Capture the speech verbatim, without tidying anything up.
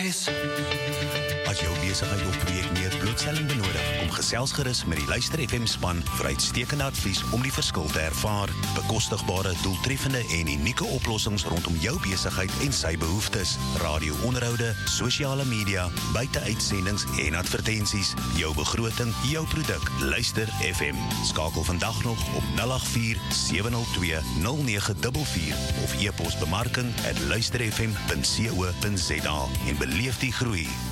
As jou besigheid of projek meer blootstelling benodig, kom gesels gerus met die Luister F M span vir uitstekende advies om die verskil te ervaar. Bekostigbare, doeltreffende en unieke oplossings rondom jou besigheid en sy behoeftes. Radio-onderhoude, sosiale media, buite-uitsendings en advertensies. Jou begroting, jou produk. Luister F M. Skakel vandag nog op nul agt vier sewe nul twee nul nege vier vier of e-pos bemarking at luister f m punt co punt za en beleef die groei.